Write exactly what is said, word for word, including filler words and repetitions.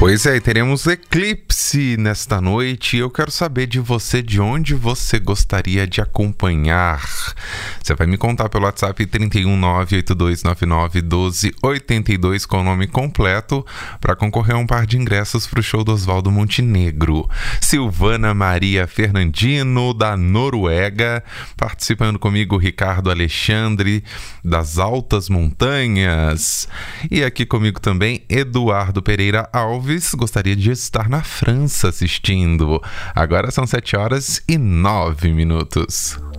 Pois é, teremos eclipse nesta noite e eu quero saber de você, de onde você gostaria de acompanhar. Você vai me contar pelo WhatsApp trinta e um, nove oito dois nove nove, doze oitenta e dois com o nome completo para concorrer a um par de ingressos para o show do Oswaldo Montenegro. Silvana Maria Fernandino, da Noruega, participando comigo Ricardo Alexandre, das Altas Montanhas. E aqui comigo também Eduardo Pereira Alves, gostaria de estar na França assistindo. Agora são sete horas e nove minutos.